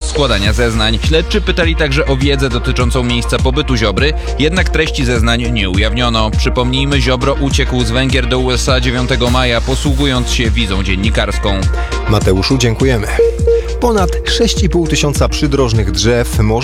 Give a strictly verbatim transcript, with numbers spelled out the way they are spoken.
składania zeznań. Śledczy pytali także o wiedzę dotyczącą miejsca pobytu Ziobry, jednak treści zeznań nie ujawniono. Przypomnijmy, Ziobro uciekł z Węgier do U S A dziewiątego maja, posługując się wizą dziennikarską. Mateuszu, dziękujemy. Ponad sześć i pół tysiąca przydrożnych drzew może